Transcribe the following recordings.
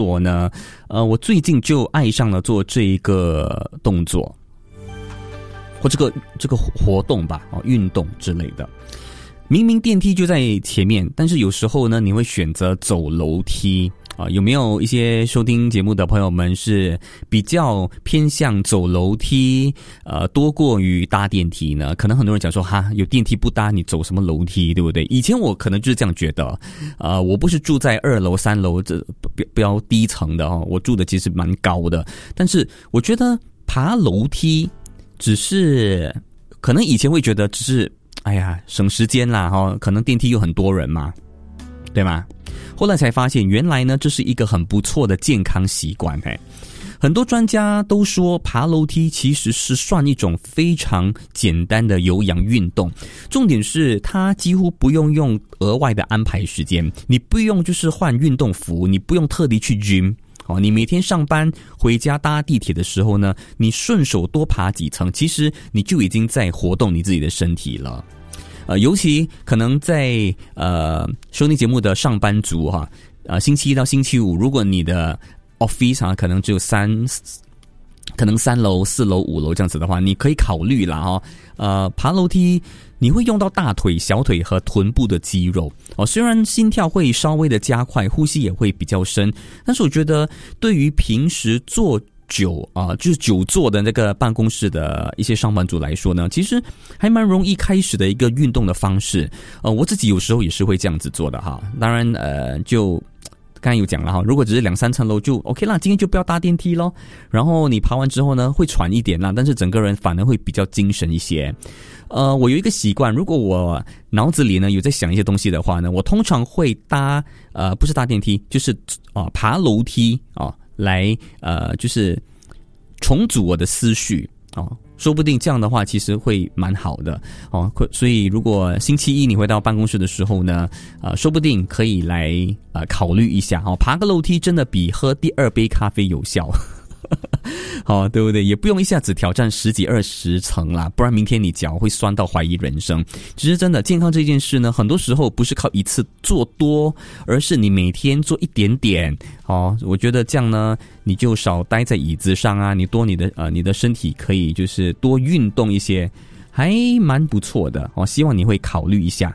我呢，我最近就爱上了做这一个动作，或这个活动吧，运动之类的。明明电梯就在前面，但是有时候呢，你会选择走楼梯啊？有没有一些收听节目的朋友们是比较偏向走楼梯多过于搭电梯呢？可能很多人讲说哈，有电梯不搭，你走什么楼梯，对不对？以前我可能就是这样觉得，我不是住在2楼3楼这比较低层的我住的其实蛮高的，但是我觉得爬楼梯只是可能以前会觉得只是哎呀省时间啦可能电梯有很多人嘛，对吗？后来才发现原来呢这是一个很不错的健康习惯。很多专家都说爬楼梯其实是算一种非常简单的有氧运动，重点是它几乎不用额外的安排时间，你不用就是换运动服，你不用特地去 gym，你每天上班回家搭地铁的时候呢，你顺手多爬几层，其实你就已经在活动你自己的身体了。尤其可能在收听节目的上班族星期一到星期五，如果你的 office 可能只有3楼、4楼、5楼这样子的话，你可以考虑啦爬楼梯你会用到大腿、小腿和臀部的肌肉虽然心跳会稍微的加快，呼吸也会比较深，但是我觉得对于平时坐就是久坐的那个办公室的一些上班族来说呢，其实还蛮容易开始的一个运动的方式。我自己有时候也是会这样子做的当然就刚才有讲了如果只是2-3层楼就 OK 啦，今天就不要搭电梯咯。然后你爬完之后呢，会喘一点啦，但是整个人反而会比较精神一些。我有一个习惯，如果我脑子里呢有在想一些东西的话呢，我通常会不是搭电梯，就是爬楼梯来就是重组我的思绪说不定这样的话其实会蛮好的所以如果星期一你回到办公室的时候呢说不定可以来考虑一下爬个楼梯真的比喝第2杯咖啡有效好，对不对？也不用一下子挑战10几20层啦，不然明天你脚会酸到怀疑人生。只是真的健康这件事呢，很多时候不是靠一次做多，而是你每天做一点点我觉得这样呢，你就少待在椅子上啊，你的身体可以就是多运动一些，还蛮不错的希望你会考虑一下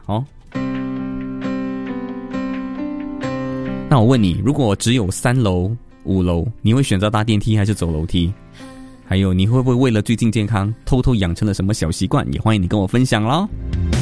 那我问你，如果只有3楼5楼，你会选择搭电梯还是走楼梯？还有你会不会为了最近健康偷偷养成了什么小习惯？也欢迎你跟我分享咯。